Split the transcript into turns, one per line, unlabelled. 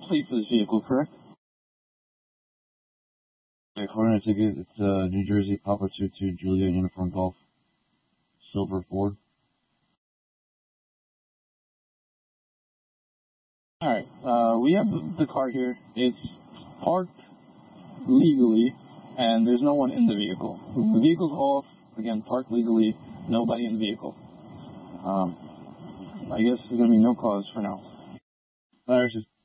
plate for this vehicle, correct?
According to the ticket, it's New Jersey Papa 22 Juliet Uniform Golf Silver Ford.
Alright, we have the car here. It's parked legally, and there's no one in the vehicle. The vehicle's off, again, parked legally, nobody in the vehicle. I guess there's going to be no cause for now.
Alright,